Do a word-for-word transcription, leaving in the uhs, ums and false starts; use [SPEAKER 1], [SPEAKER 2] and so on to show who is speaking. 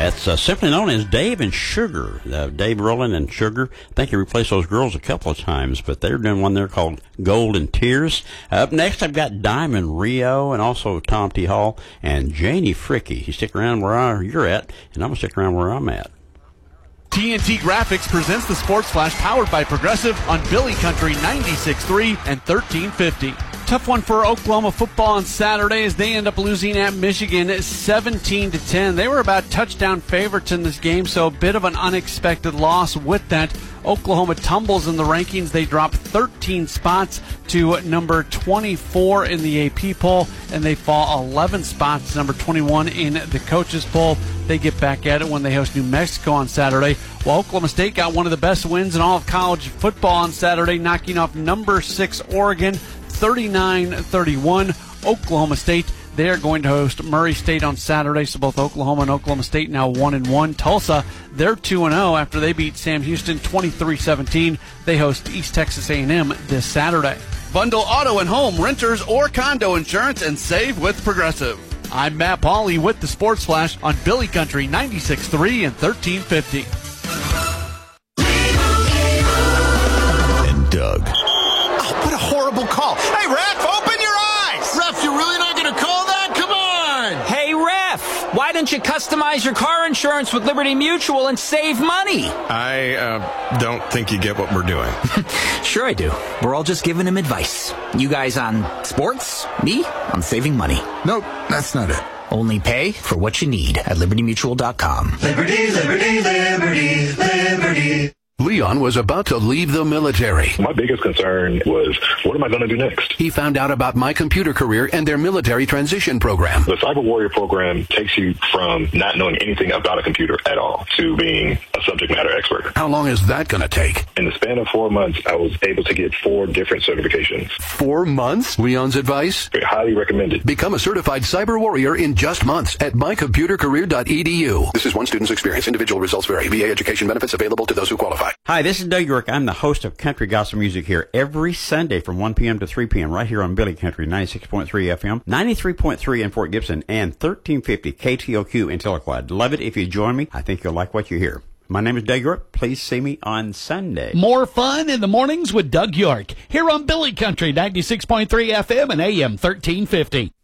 [SPEAKER 1] That's uh, simply known as Dave and Sugar. Uh, Dave Rowland and Sugar. I think he replaced those girls a couple of times, but they're doing one there called Golden Tears. Uh, up next, I've got Diamond Rio and also Tom T. Hall and Janie Fricky. You stick around where I, you're at, and I'm going to stick around where I'm at.
[SPEAKER 2] T N T Graphics presents the Sports Flash powered by Progressive on Billy Country ninety-six point three and thirteen fifty. Tough one for Oklahoma football on Saturday as they end up losing at Michigan seventeen to ten. They were about touchdown favorites in this game, so a bit of an unexpected loss. With that, Oklahoma tumbles in the rankings. They drop thirteen spots to number twenty-four in the A P poll, and they fall eleven spots to number twenty-one in the coaches poll. They get back at it when they host New Mexico on Saturday. While Oklahoma State got one of the best wins in all of college football on Saturday, knocking off number six Oregon thirty-nine thirty-one. Oklahoma State, they are going to host Murray State on Saturday, so both Oklahoma and Oklahoma State now one and one. Tulsa, they're two and oh after they beat Sam Houston twenty-three seventeen. They host East Texas A and M this Saturday. Bundle auto and home, renters, or condo insurance and save with Progressive. I'm Matt Pauley with the Sports Flash on Billy Country ninety-six point three and thirteen fifty.
[SPEAKER 3] And Doug.
[SPEAKER 4] Oh, what a horrible call. Hey, ref, open your eyes! Ref, you're really not going to call that? Come on!
[SPEAKER 5] Hey, ref, why don't you customize your car insurance with Liberty Mutual and save money?
[SPEAKER 6] I uh, don't think you get what we're doing.
[SPEAKER 5] Sure I do. We're all just giving him advice. You guys on sports, me on saving money.
[SPEAKER 4] Nope, that's not it.
[SPEAKER 5] Only pay for what you need at liberty mutual dot com.
[SPEAKER 7] Liberty, liberty, liberty, liberty.
[SPEAKER 3] Leon was about to leave the military.
[SPEAKER 8] My biggest concern was, what am I going to do next?
[SPEAKER 3] He found out about My Computer Career and their military transition program.
[SPEAKER 8] The Cyber Warrior program takes you from not knowing anything about a computer at all to being a subject matter expert.
[SPEAKER 3] How long is that going to take?
[SPEAKER 8] In the span of four months, I was able to get four different certifications.
[SPEAKER 3] Four months? Leon's advice?
[SPEAKER 8] I highly recommend it.
[SPEAKER 3] Become a certified cyber warrior in just months at my computer career dot e d u. This is one student's experience. Individual results vary. V A education benefits available to those who qualify.
[SPEAKER 1] Hi, this is Doug York. I'm the host of Country Gospel Music here every Sunday from one p.m. to three p.m. right here on Billy Country ninety-six point three F M, ninety-three point three in Fort Gibson, and thirteen fifty K T O Q in Tahlequah. Love it if you join me. I think you'll like what you hear. My name is Doug York. Please see me on Sunday.
[SPEAKER 9] More fun in the mornings with Doug York here on Billy Country ninety-six point three F M and A M thirteen fifty.